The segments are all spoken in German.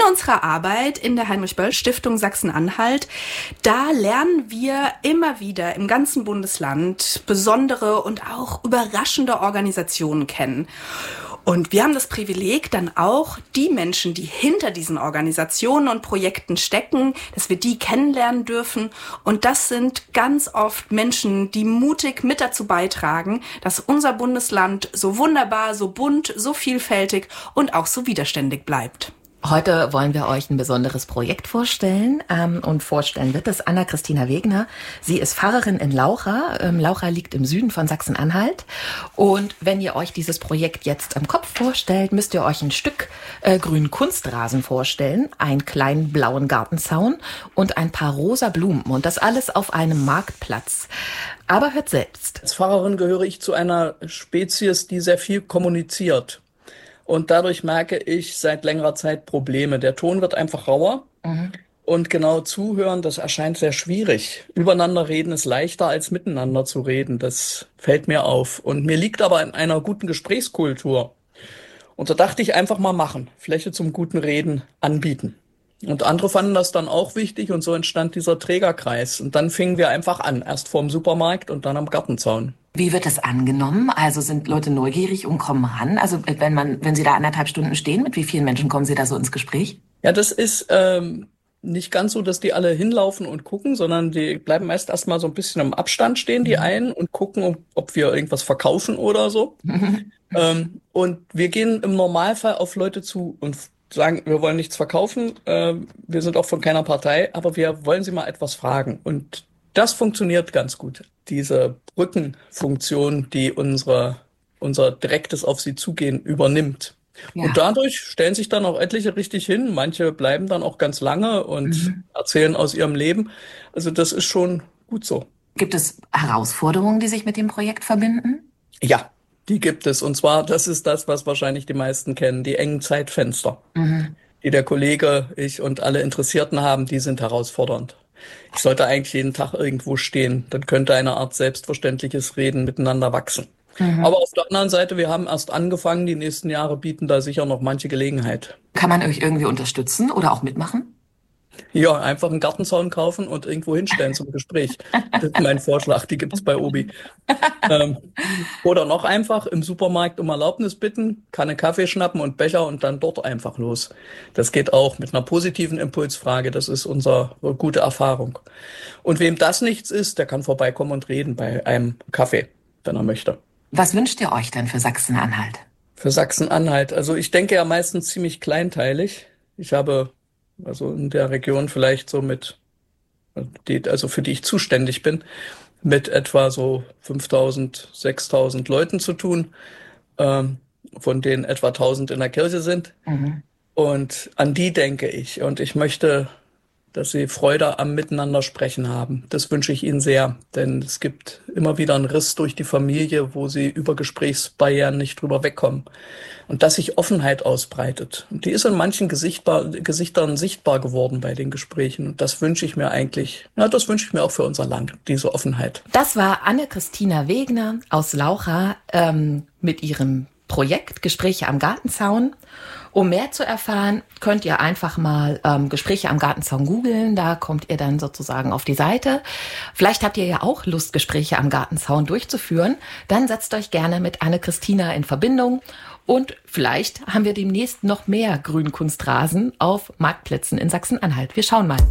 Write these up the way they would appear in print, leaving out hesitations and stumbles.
unserer Arbeit in der Heinrich-Böll-Stiftung Sachsen-Anhalt, da lernen wir immer wieder im ganzen Bundesland besondere und auch überraschende Organisationen kennen. Und wir haben das Privileg, dann auch die Menschen, die hinter diesen Organisationen und Projekten stecken, dass wir die kennenlernen dürfen. Und das sind ganz oft Menschen, die mutig mit dazu beitragen, dass unser Bundesland so wunderbar, so bunt, so vielfältig und auch so widerständig bleibt. Heute wollen wir euch ein besonderes Projekt vorstellen und vorstellen wird es Anna-Christina Wegner. Sie ist Pfarrerin in Laucha. Laucha liegt im Süden von Sachsen-Anhalt. Und wenn ihr euch dieses Projekt jetzt im Kopf vorstellt, müsst ihr euch ein Stück grünen Kunstrasen vorstellen, einen kleinen blauen Gartenzaun und ein paar rosa Blumen. Und das alles auf einem Marktplatz. Aber hört selbst. Als Pfarrerin gehöre ich zu einer Spezies, die sehr viel kommuniziert. Und dadurch merke ich seit längerer Zeit Probleme. Der Ton wird einfach rauer. Und genau zuhören, das erscheint sehr schwierig. Übereinander reden ist leichter als miteinander zu reden. Das fällt mir auf. Und mir liegt aber in einer guten Gesprächskultur. Und da dachte ich einfach mal machen. Fläche zum guten Reden anbieten. Und andere fanden das dann auch wichtig und so entstand dieser Trägerkreis. Und dann fingen wir einfach an. Erst vorm Supermarkt und dann am Gartenzaun. Wie wird das angenommen? Also sind Leute neugierig und kommen ran? Also wenn Sie da 1,5 Stunden stehen, mit wie vielen Menschen kommen Sie da so ins Gespräch? Ja, das ist nicht ganz so, dass die alle hinlaufen und gucken, sondern die bleiben erst mal so ein bisschen im Abstand stehen, die einen, und gucken, ob wir irgendwas verkaufen oder so. Und wir gehen im Normalfall auf Leute zu und sagen, wir wollen nichts verkaufen, wir sind auch von keiner Partei, aber wir wollen sie mal etwas fragen. Und das funktioniert ganz gut. Diese Brückenfunktion, die unser direktes auf sie zugehen übernimmt. Ja. Und dadurch stellen sich dann auch etliche richtig hin. Manche bleiben dann auch ganz lange und erzählen aus ihrem Leben. Also das ist schon gut so. Gibt es Herausforderungen, die sich mit dem Projekt verbinden? Ja, die gibt es. Und zwar, das ist das, was wahrscheinlich die meisten kennen, die engen Zeitfenster, die der Kollege, ich und alle Interessierten haben, die sind herausfordernd. Ich sollte eigentlich jeden Tag irgendwo stehen. Dann könnte eine Art selbstverständliches Reden miteinander wachsen. Aber auf der anderen Seite, wir haben erst angefangen. Die nächsten Jahre bieten da sicher noch manche Gelegenheit. Kann man euch irgendwie unterstützen oder auch mitmachen? Ja, einfach einen Gartenzaun kaufen und irgendwo hinstellen zum Gespräch. Das ist mein Vorschlag, die gibt's bei Obi. Oder noch einfach im Supermarkt um Erlaubnis bitten, Kanne Kaffee schnappen und Becher und dann dort einfach los. Das geht auch mit einer positiven Impulsfrage, das ist unsere gute Erfahrung. Und wem das nichts ist, der kann vorbeikommen und reden bei einem Kaffee, wenn er möchte. Was wünscht ihr euch denn für Sachsen-Anhalt? Für Sachsen-Anhalt, also ich denke ja meistens ziemlich kleinteilig. Ich habe also in der Region vielleicht so für die ich zuständig bin, mit etwa so 5.000, 6.000 Leuten zu tun, von denen etwa 1.000 in der Kirche sind. Und an die denke ich. Und ich möchte, dass sie Freude am Miteinander sprechen haben. Das wünsche ich ihnen sehr, denn es gibt immer wieder einen Riss durch die Familie, wo sie über Gesprächsbarrieren nicht drüber wegkommen. Und dass sich Offenheit ausbreitet. Und die ist in manchen Gesichtern sichtbar geworden bei den Gesprächen. Und das wünsche ich mir eigentlich, das wünsche ich mir auch für unser Land, diese Offenheit. Das war Anna-Christina Wegner aus Laucha mit ihrem Projekt Gespräche am Gartenzaun. Um mehr zu erfahren, könnt ihr einfach mal Gespräche am Gartenzaun googeln. Da kommt ihr dann sozusagen auf die Seite. Vielleicht habt ihr ja auch Lust, Gespräche am Gartenzaun durchzuführen. Dann setzt euch gerne mit Anne-Christina in Verbindung. Und vielleicht haben wir demnächst noch mehr Grünkunstrasen auf Marktplätzen in Sachsen-Anhalt. Wir schauen mal.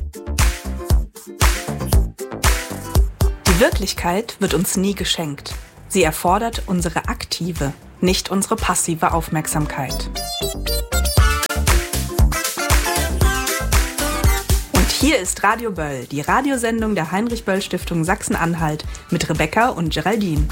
Die Wirklichkeit wird uns nie geschenkt. Sie erfordert unsere aktive, nicht unsere passive Aufmerksamkeit. Und hier ist Radio Böll, die Radiosendung der Heinrich-Böll-Stiftung Sachsen-Anhalt mit Rebecca und Geraldine.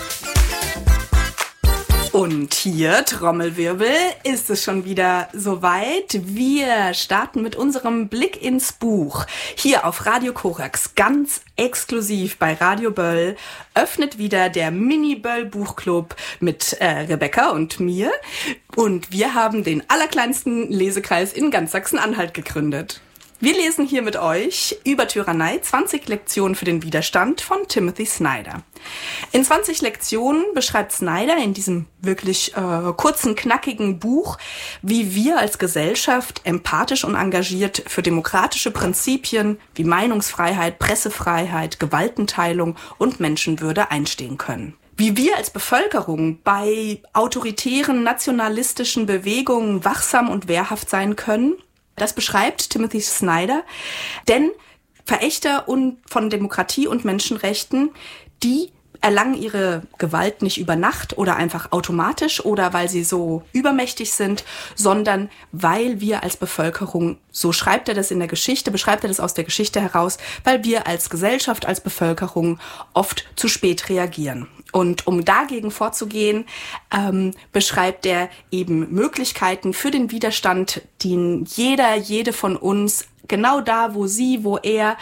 Und hier, Trommelwirbel, ist es schon wieder soweit. Wir starten mit unserem Blick ins Buch. Hier auf Radio Korax, ganz exklusiv bei Radio Böll, öffnet wieder der Mini-Böll-Buchclub mit Rebecca und mir. Und wir haben den allerkleinsten Lesekreis in ganz Sachsen-Anhalt gegründet. Wir lesen hier mit euch über Tyrannei 20 Lektionen für den Widerstand von Timothy Snyder. In 20 Lektionen beschreibt Snyder in diesem wirklich kurzen, knackigen Buch, wie wir als Gesellschaft empathisch und engagiert für demokratische Prinzipien wie Meinungsfreiheit, Pressefreiheit, Gewaltenteilung und Menschenwürde einstehen können. Wie wir als Bevölkerung bei autoritären, nationalistischen Bewegungen wachsam und wehrhaft sein können, das beschreibt Timothy Snyder, denn Verächter von Demokratie und Menschenrechten, die erlangen ihre Gewalt nicht über Nacht oder einfach automatisch oder weil sie so übermächtig sind, sondern weil wir als Bevölkerung, so schreibt er das in der Geschichte, beschreibt er das aus der Geschichte heraus, weil wir als Gesellschaft, als Bevölkerung oft zu spät reagieren. Und um dagegen vorzugehen, beschreibt er eben Möglichkeiten für den Widerstand, den jede von uns genau da, wo er,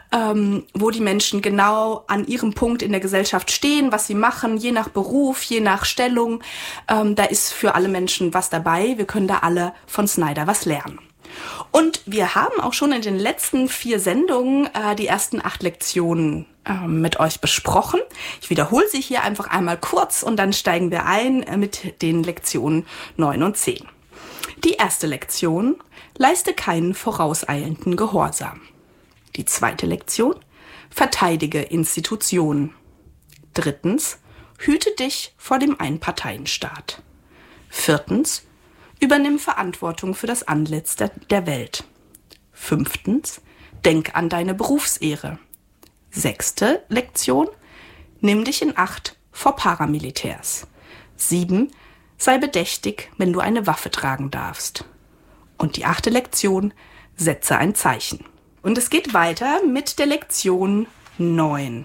wo die Menschen genau an ihrem Punkt in der Gesellschaft stehen, was sie machen, je nach Beruf, je nach Stellung. Da ist für alle Menschen was dabei. Wir können da alle von Snyder was lernen. Und wir haben auch schon in den letzten 4 Sendungen die ersten 8 Lektionen mit euch besprochen. Ich wiederhole sie hier einfach einmal kurz und dann steigen wir ein mit den Lektionen 9 und 10. Die erste Lektion: Leiste keinen vorauseilenden Gehorsam. Die zweite Lektion: Verteidige Institutionen. 3. Hüte dich vor dem Einparteienstaat. 4. Übernimm Verantwortung für das Antlitz der Welt. 5. Denk an deine Berufsehre. 6. Lektion: Nimm dich in Acht vor Paramilitärs. 7. Sei bedächtig, wenn du eine Waffe tragen darfst. Und die 8. Lektion: Setze ein Zeichen. Und es geht weiter mit der Lektion 9.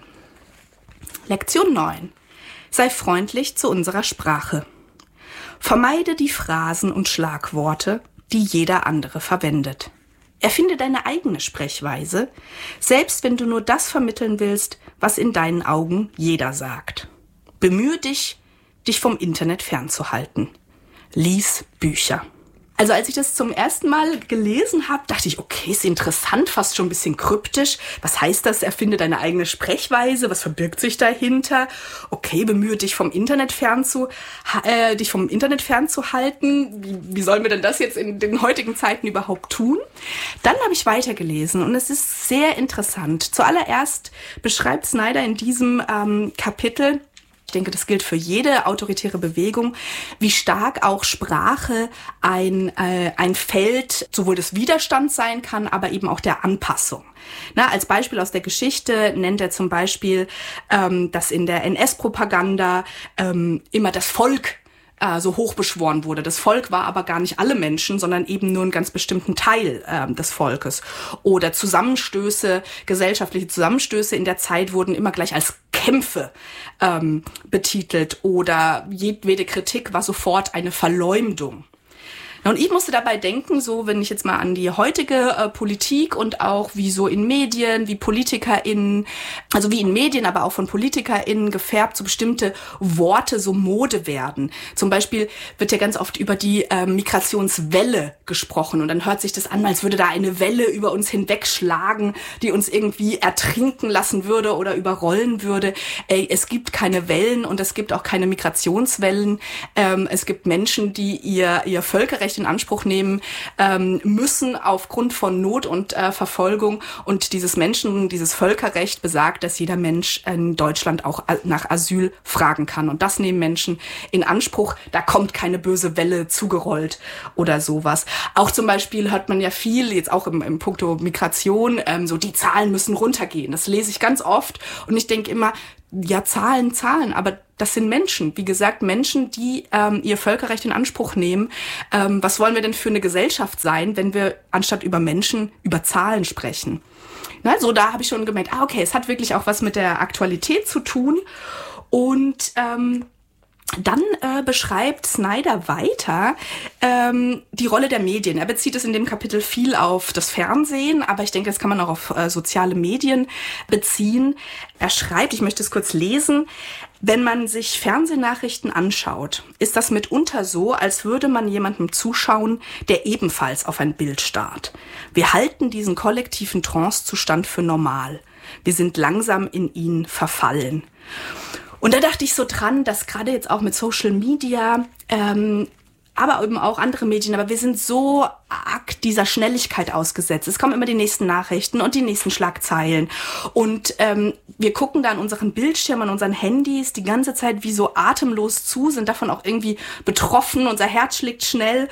Lektion 9. Sei freundlich zu unserer Sprache. Vermeide die Phrasen und Schlagworte, die jeder andere verwendet. Erfinde deine eigene Sprechweise, selbst wenn du nur das vermitteln willst, was in deinen Augen jeder sagt. Bemühe dich, dich vom Internet fernzuhalten. Lies Bücher. Also als ich das zum ersten Mal gelesen habe, dachte ich, okay, ist interessant, fast schon ein bisschen kryptisch. Was heißt das? Erfinde deine eigene Sprechweise. Was verbirgt sich dahinter? Okay, bemühe dich vom Internet fernzuhalten. Wie sollen wir denn das jetzt in den heutigen Zeiten überhaupt tun? Dann habe ich weitergelesen und es ist sehr interessant. Zuallererst beschreibt Snyder in diesem Kapitel, ich denke, das gilt für jede autoritäre Bewegung, wie stark auch Sprache ein Feld sowohl des Widerstands sein kann, aber eben auch der Anpassung. Als Beispiel aus der Geschichte nennt er zum Beispiel, dass in der NS-Propaganda immer das Volk so hochbeschworen wurde. Das Volk war aber gar nicht alle Menschen, sondern eben nur einen ganz bestimmten Teil des Volkes. Oder gesellschaftliche Zusammenstöße in der Zeit wurden immer gleich als Kämpfe betitelt oder jedwede Kritik war sofort eine Verleumdung. Und ich musste dabei denken, so wenn ich jetzt mal an die heutige Politik und auch wie so in Medien, wie PolitikerInnen, also wie in Medien, aber auch von PolitikerInnen gefärbt, so bestimmte Worte so Mode werden. Zum Beispiel wird ja ganz oft über die Migrationswelle gesprochen und dann hört sich das an, als würde da eine Welle über uns hinwegschlagen, die uns irgendwie ertrinken lassen würde oder überrollen würde. Es gibt keine Wellen und es gibt auch keine Migrationswellen. Es gibt Menschen, die ihr Völkerrecht in Anspruch nehmen müssen aufgrund von Not und Verfolgung. Und dieses Völkerrecht besagt, dass jeder Mensch in Deutschland auch nach Asyl fragen kann. Und das nehmen Menschen in Anspruch. Da kommt keine böse Welle zugerollt oder sowas. Auch zum Beispiel hört man ja viel, jetzt auch im Punkto Migration, so die Zahlen müssen runtergehen. Das lese ich ganz oft. Und ich denke immer, ja, Zahlen, aber das sind Menschen. Wie gesagt, Menschen, die ihr Völkerrecht in Anspruch nehmen. Was wollen wir denn für eine Gesellschaft sein, wenn wir anstatt über Menschen über Zahlen sprechen? So da habe ich schon gemerkt, okay, es hat wirklich auch was mit der Aktualität zu tun. Und Dann beschreibt Snyder weiter die Rolle der Medien. Er bezieht es in dem Kapitel viel auf das Fernsehen, aber ich denke, das kann man auch auf soziale Medien beziehen. Er schreibt, ich möchte es kurz lesen, wenn man sich Fernsehnachrichten anschaut, ist das mitunter so, als würde man jemandem zuschauen, der ebenfalls auf ein Bild starrt. Wir halten diesen kollektiven Trancezustand für normal. Wir sind langsam in ihn verfallen. Und da dachte ich so dran, dass gerade jetzt auch mit Social Media, aber eben auch andere Medien, aber wir sind so arg dieser Schnelligkeit ausgesetzt. Es kommen immer die nächsten Nachrichten und die nächsten Schlagzeilen. Und wir gucken da an unseren Bildschirmen, an unseren Handys die ganze Zeit wie so atemlos zu, sind davon auch irgendwie betroffen, unser Herz schlägt schnell.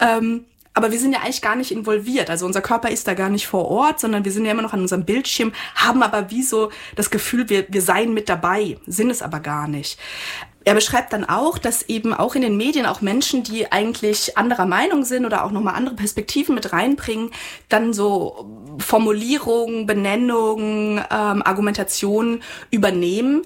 Aber wir sind ja eigentlich gar nicht involviert. Also unser Körper ist da gar nicht vor Ort, sondern wir sind ja immer noch an unserem Bildschirm, haben aber wie so das Gefühl, wir seien mit dabei, sind es aber gar nicht. Er beschreibt dann auch, dass eben auch in den Medien auch Menschen, die eigentlich anderer Meinung sind oder auch nochmal andere Perspektiven mit reinbringen, dann so Formulierungen, Benennungen, Argumentationen übernehmen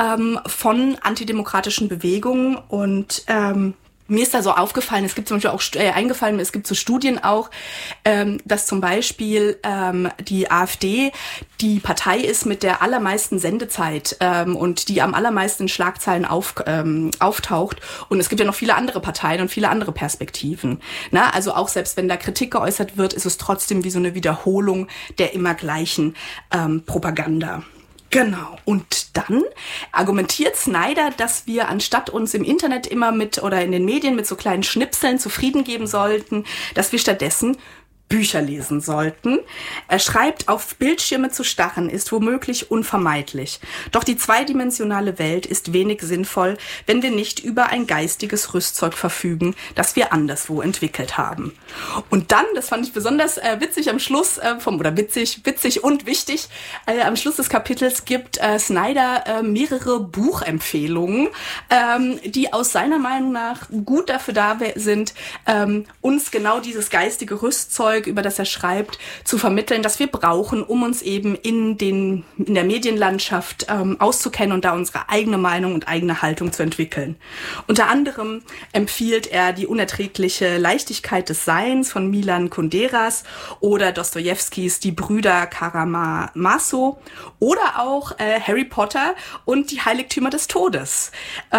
von antidemokratischen Bewegungen und mir ist da so aufgefallen, es gibt zum Beispiel auch es gibt so Studien auch, dass zum Beispiel die AfD die Partei ist mit der allermeisten Sendezeit und die am allermeisten in Schlagzeilen auftaucht. Und es gibt ja noch viele andere Parteien und viele andere Perspektiven. Na, also auch selbst wenn da Kritik geäußert wird, ist es trotzdem wie so eine Wiederholung der immer gleichen Propaganda. Genau. Und dann argumentiert Snyder, dass wir anstatt uns im Internet immer oder in den Medien mit so kleinen Schnipseln zufrieden geben sollten, dass wir stattdessen Bücher lesen sollten. Er schreibt, auf Bildschirme zu starren ist womöglich unvermeidlich. Doch die zweidimensionale Welt ist wenig sinnvoll, wenn wir nicht über ein geistiges Rüstzeug verfügen, das wir anderswo entwickelt haben. Und dann, das fand ich besonders witzig am Schluss, witzig und wichtig, am Schluss des Kapitels gibt Snyder mehrere Buchempfehlungen, die aus seiner Meinung nach gut dafür da sind, uns genau dieses geistige Rüstzeug, über das er schreibt, zu vermitteln, das wir brauchen, um uns eben in der Medienlandschaft auszukennen und da unsere eigene Meinung und eigene Haltung zu entwickeln. Unter anderem empfiehlt er die unerträgliche Leichtigkeit des Seins von Milan Kunderas oder Dostojewskis Die Brüder Karamazov oder auch Harry Potter und die Heiligtümer des Todes.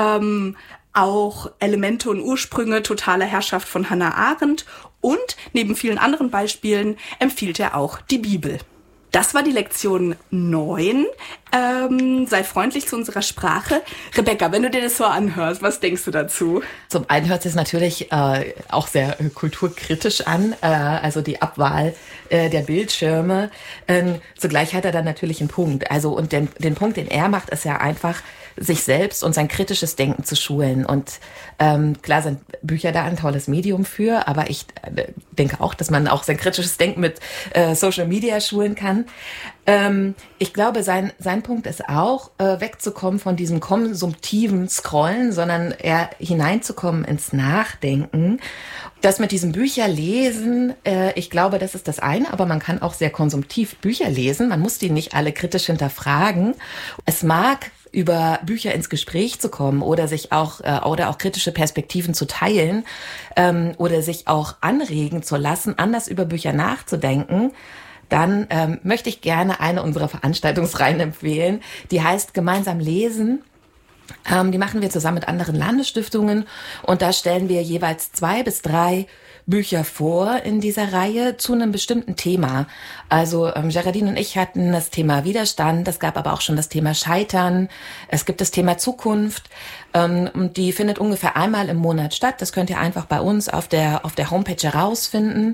Auch Elemente und Ursprünge totaler Herrschaft von Hannah Arendt und neben vielen anderen Beispielen empfiehlt er auch die Bibel. Das war die Lektion 9. Sei freundlich zu unserer Sprache. Rebecca, wenn du dir das so anhörst, was denkst du dazu? Zum einen hört es natürlich auch sehr kulturkritisch an, also die Abwahl der Bildschirme. Zugleich hat er dann natürlich einen Punkt. Also und den Punkt, den er macht, ist ja einfach, sich selbst und sein kritisches Denken zu schulen. Und klar sind Bücher da ein tolles Medium für, aber ich denke auch, dass man auch sein kritisches Denken mit Social Media schulen kann. Ich glaube, sein Punkt ist auch, wegzukommen von diesem konsumtiven Scrollen, sondern eher hineinzukommen ins Nachdenken. Das mit diesem Bücherlesen, ich glaube, das ist das eine, aber man kann auch sehr konsumtiv Bücher lesen. Man muss die nicht alle kritisch hinterfragen. Es mag über Bücher ins Gespräch zu kommen oder sich auch kritische Perspektiven zu teilen oder sich auch anregen zu lassen, anders über Bücher nachzudenken, dann möchte ich gerne eine unserer Veranstaltungsreihen empfehlen. Die heißt Gemeinsam lesen. Die machen wir zusammen mit anderen Landesstiftungen und da stellen wir jeweils 2 bis 3 Bücher vor in dieser Reihe zu einem bestimmten Thema. Also Geraldine und ich hatten das Thema Widerstand, es gab aber auch schon das Thema Scheitern, es gibt das Thema Zukunft und die findet ungefähr einmal im Monat statt. Das könnt ihr einfach bei uns auf der Homepage herausfinden.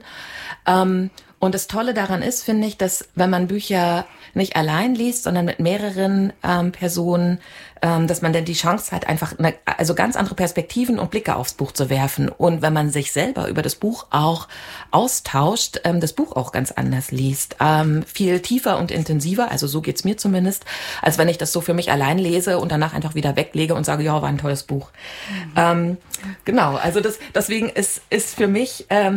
Und das Tolle daran ist, finde ich, dass wenn man Bücher nicht allein liest, sondern mit mehreren Personen, dass man dann die Chance hat, einfach also ganz andere Perspektiven und Blicke aufs Buch zu werfen. Und wenn man sich selber über das Buch auch austauscht, das Buch auch ganz anders liest. Viel tiefer und intensiver, also so geht's mir zumindest, als wenn ich das so für mich allein lese und danach einfach wieder weglege und sage, ja, war ein tolles Buch. Genau, also deswegen ist für mich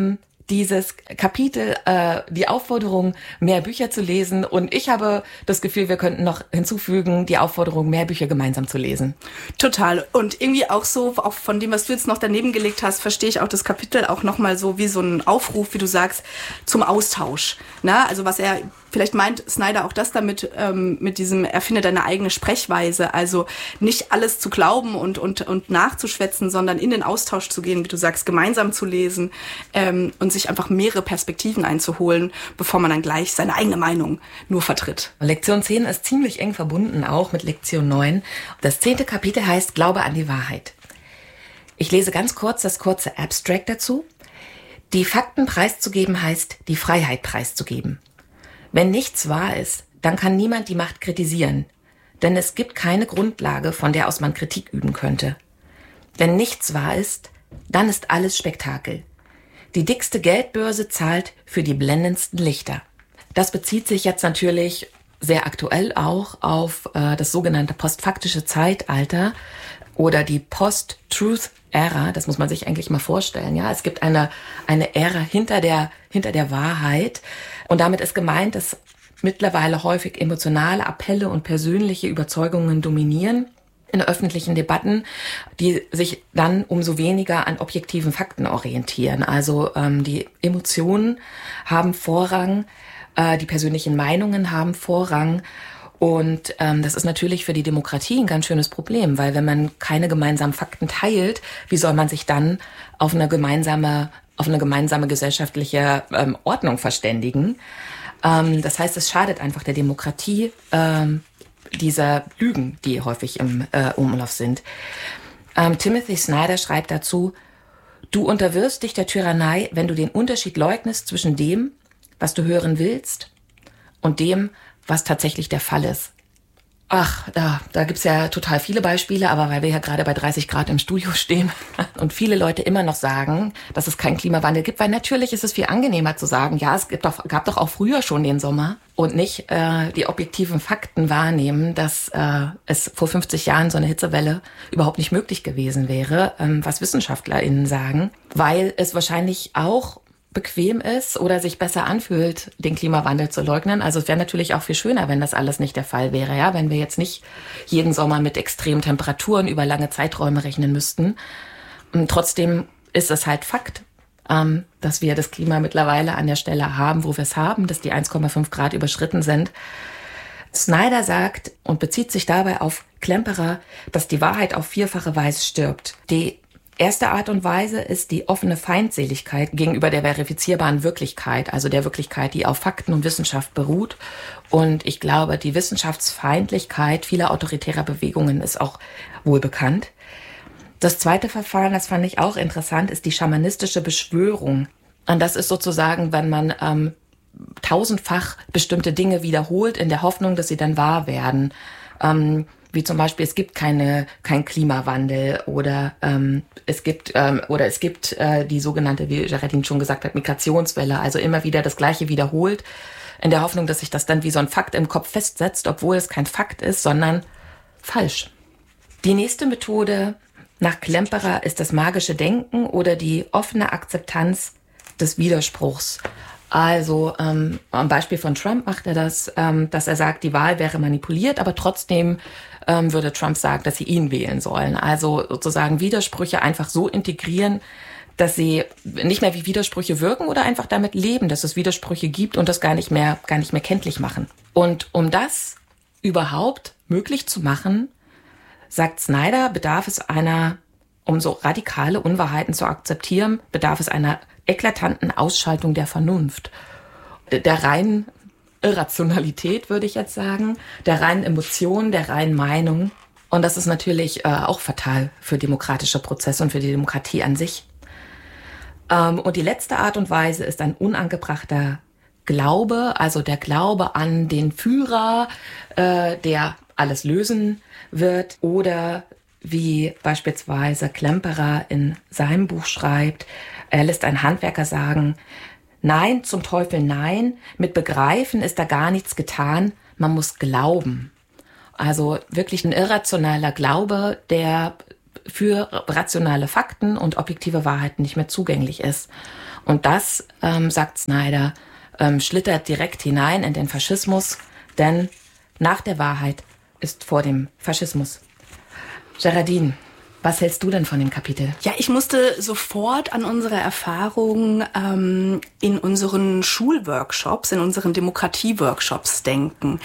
dieses Kapitel, die Aufforderung, mehr Bücher zu lesen. Und ich habe das Gefühl, wir könnten noch hinzufügen, die Aufforderung, mehr Bücher gemeinsam zu lesen. Total. Und irgendwie auch so, auch von dem, was du jetzt noch daneben gelegt hast, verstehe ich auch das Kapitel auch nochmal so wie so ein Aufruf, wie du sagst, zum Austausch. Na, also was er vielleicht meint Snyder auch das damit, mit diesem, erfinde deine eigene Sprechweise, also nicht alles zu glauben und nachzuschwätzen, sondern in den Austausch zu gehen, wie du sagst, gemeinsam zu lesen, und sich einfach mehrere Perspektiven einzuholen, bevor man dann gleich seine eigene Meinung nur vertritt. Lektion 10 ist ziemlich eng verbunden, auch mit Lektion 9. Das 10. Kapitel heißt Glaube an die Wahrheit. Ich lese ganz kurz das kurze Abstract dazu. Die Fakten preiszugeben heißt, die Freiheit preiszugeben. Wenn nichts wahr ist, dann kann niemand die Macht kritisieren, denn es gibt keine Grundlage, von der aus man Kritik üben könnte. Wenn nichts wahr ist, dann ist alles Spektakel. Die dickste Geldbörse zahlt für die blendendsten Lichter. Das bezieht sich jetzt natürlich sehr aktuell auch auf das sogenannte postfaktische Zeitalter oder die Post-Truth-Ära. Das muss man sich eigentlich mal vorstellen. Ja, es gibt eine Ära hinter der Wahrheit. Und damit ist gemeint, dass mittlerweile häufig emotionale Appelle und persönliche Überzeugungen dominieren in öffentlichen Debatten, die sich dann umso weniger an objektiven Fakten orientieren. Also die Emotionen haben Vorrang, die persönlichen Meinungen haben Vorrang. Und das ist natürlich für die Demokratie ein ganz schönes Problem, weil wenn man keine gemeinsamen Fakten teilt, wie soll man sich dann auf eine gemeinsame gesellschaftliche Ordnung verständigen? Das heißt, es schadet einfach der Demokratie, dieser Lügen, die häufig im Umlauf sind. Timothy Snyder schreibt dazu, du unterwirfst dich der Tyrannei, wenn du den Unterschied leugnest zwischen dem, was du hören willst, und dem, was tatsächlich der Fall ist. Ach, da gibt's ja total viele Beispiele, aber weil wir ja gerade bei 30 Grad im Studio stehen und viele Leute immer noch sagen, dass es keinen Klimawandel gibt, weil natürlich ist es viel angenehmer zu sagen, ja, es gab doch auch früher schon den Sommer und nicht die objektiven Fakten wahrnehmen, dass es vor 50 Jahren so eine Hitzewelle überhaupt nicht möglich gewesen wäre, was WissenschaftlerInnen sagen, weil es wahrscheinlich auch bequem ist oder sich besser anfühlt, den Klimawandel zu leugnen. Also es wäre natürlich auch viel schöner, wenn das alles nicht der Fall wäre, ja, wenn wir jetzt nicht jeden Sommer mit extremen Temperaturen über lange Zeiträume rechnen müssten. Und trotzdem ist es halt Fakt, dass wir das Klima mittlerweile an der Stelle haben, wo wir es haben, dass die 1,5 Grad überschritten sind. Snyder sagt und bezieht sich dabei auf Klemperer, dass die Wahrheit auf vierfache Weise stirbt. Die erste Art und Weise ist die offene Feindseligkeit gegenüber der verifizierbaren Wirklichkeit, also der Wirklichkeit, die auf Fakten und Wissenschaft beruht. Und ich glaube, die Wissenschaftsfeindlichkeit vieler autoritärer Bewegungen ist auch wohl bekannt. Das zweite Verfahren, das fand ich auch interessant, ist die schamanistische Beschwörung. Und das ist sozusagen, wenn man tausendfach bestimmte Dinge wiederholt, in der Hoffnung, dass sie dann wahr werden. Wie zum Beispiel, es gibt kein Klimawandel oder es gibt die sogenannte, wie Geraldine schon gesagt hat, Migrationswelle. Also immer wieder das Gleiche wiederholt, in der Hoffnung, dass sich das dann wie so ein Fakt im Kopf festsetzt, obwohl es kein Fakt ist, sondern falsch. Die nächste Methode nach Klemperer ist das magische Denken oder die offene Akzeptanz des Widerspruchs. Also am Beispiel von Trump macht er das, dass er sagt, die Wahl wäre manipuliert, aber trotzdem würde Trump sagen, dass sie ihn wählen sollen. Also sozusagen Widersprüche einfach so integrieren, dass sie nicht mehr wie Widersprüche wirken oder einfach damit leben, dass es Widersprüche gibt und das gar nicht mehr kenntlich machen. Und um das überhaupt möglich zu machen, sagt Snyder, um so radikale Unwahrheiten zu akzeptieren, bedarf es einer eklatanten Ausschaltung der Vernunft, der reinen Irrationalität, würde ich jetzt sagen, der reinen Emotionen, der reinen Meinung. Und das ist natürlich auch fatal für demokratische Prozesse und für die Demokratie an sich. Und die letzte Art und Weise ist ein unangebrachter Glaube, also der Glaube an den Führer, der alles lösen wird, oder wie beispielsweise Klemperer in seinem Buch schreibt, er lässt einen Handwerker sagen, nein, zum Teufel nein, mit Begreifen ist da gar nichts getan, man muss glauben. Also wirklich ein irrationaler Glaube, der für rationale Fakten und objektive Wahrheiten nicht mehr zugänglich ist. Und das, sagt Snyder, schlittert direkt hinein in den Faschismus, denn nach der Wahrheit ist vor dem Faschismus. Geraldine, was hältst du denn von dem Kapitel? Ja, ich musste sofort an unsere Erfahrungen in unseren Schulworkshops, in unseren Demokratieworkshops denken.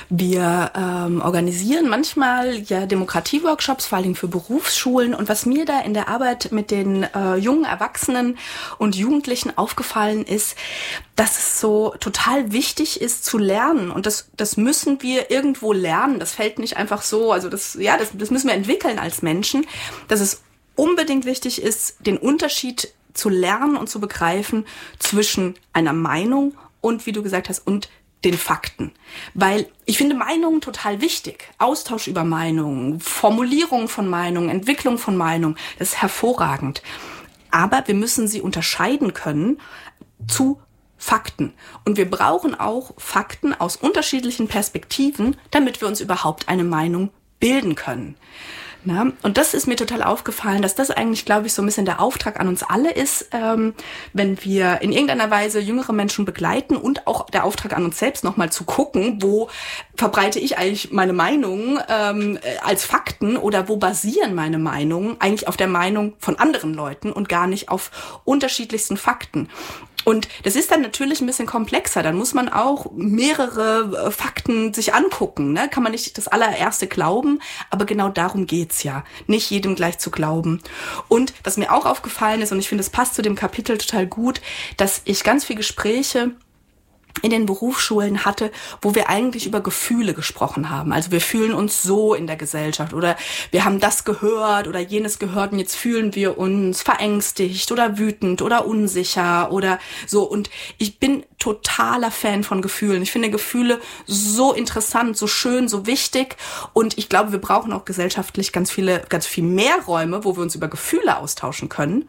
Wir organisieren manchmal ja Demokratieworkshops, vor allem für Berufsschulen. Und was mir da in der Arbeit mit den jungen Erwachsenen und Jugendlichen aufgefallen ist, dass es so total wichtig ist zu lernen. Und das müssen wir irgendwo lernen. Das fällt nicht einfach so. Also das müssen wir entwickeln als Menschen. Dass es unbedingt wichtig ist, den Unterschied zu lernen und zu begreifen zwischen einer Meinung und, wie du gesagt hast, und den Fakten. Weil ich finde Meinungen total wichtig. Austausch über Meinungen, Formulierung von Meinungen, Entwicklung von Meinungen, das ist hervorragend. Aber wir müssen sie unterscheiden können zu Fakten. Und wir brauchen auch Fakten aus unterschiedlichen Perspektiven, damit wir uns überhaupt eine Meinung bilden können. Na, und das ist mir total aufgefallen, dass das eigentlich, glaube ich, so ein bisschen der Auftrag an uns alle ist, wenn wir in irgendeiner Weise jüngere Menschen begleiten und auch der Auftrag an uns selbst nochmal zu gucken, wo verbreite ich eigentlich meine Meinung als Fakten oder wo basieren meine Meinungen eigentlich auf der Meinung von anderen Leuten und gar nicht auf unterschiedlichsten Fakten. Und das ist dann natürlich ein bisschen komplexer. Dann muss man auch mehrere Fakten sich angucken. Ne? Kann man nicht das allererste glauben, aber genau darum geht's ja. Nicht jedem gleich zu glauben. Und was mir auch aufgefallen ist, und ich finde, es passt zu dem Kapitel total gut, dass ich ganz viele Gespräche in den Berufsschulen hatte, wo wir eigentlich über Gefühle gesprochen haben. Also wir fühlen uns so in der Gesellschaft oder wir haben das gehört oder jenes gehört und jetzt fühlen wir uns verängstigt oder wütend oder unsicher oder so. Und ich bin totaler Fan von Gefühlen. Ich finde Gefühle so interessant, so schön, so wichtig. Und ich glaube, wir brauchen auch gesellschaftlich ganz viel mehr Räume, wo wir uns über Gefühle austauschen können.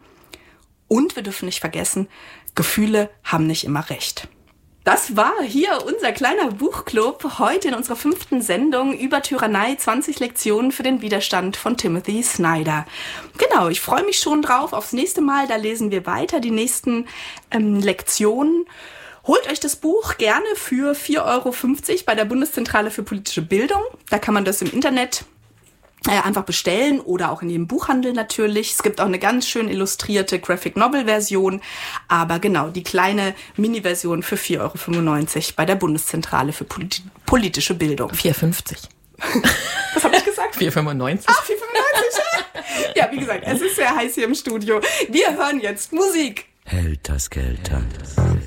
Und wir dürfen nicht vergessen, Gefühle haben nicht immer recht. Das war hier unser kleiner Buchclub heute in unserer 5. Sendung über Tyrannei, 20 Lektionen für den Widerstand von Timothy Snyder. Genau, ich freue mich schon drauf aufs nächste Mal. Da lesen wir weiter die nächsten Lektionen. Holt euch das Buch gerne für 4,50 € bei der Bundeszentrale für politische Bildung. Da kann man das im Internet einfach bestellen oder auch in jedem Buchhandel natürlich. Es gibt auch eine ganz schön illustrierte Graphic-Novel-Version, aber genau, die kleine Mini-Version für 4,95 € bei der Bundeszentrale für politische Bildung. 4,50. Was habe ich gesagt? 4,95. Ach, 4,95. Ja, wie gesagt, es ist sehr heiß hier im Studio. Wir hören jetzt Musik. Helter Skelter.